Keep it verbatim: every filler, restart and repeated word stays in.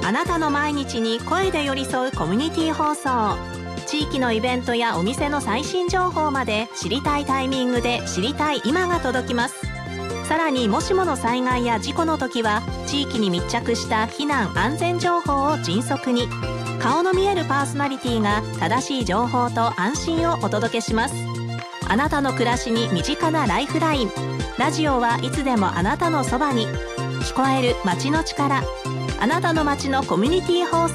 あなたの毎日に声で寄り添うコミュニティ放送。地域のイベントやお店の最新情報まで知りたいタイミングで知りたい今が届きます。さらにもしもの災害や事故の時は地域に密着した避難安全情報を迅速に、顔の見えるパーソナリティが正しい情報と安心をお届けします。あなたの暮らしに身近なライフライン。ラジオはいつでもあなたのそばに。聞こえる街の力。あなたの街のコミュニティ放送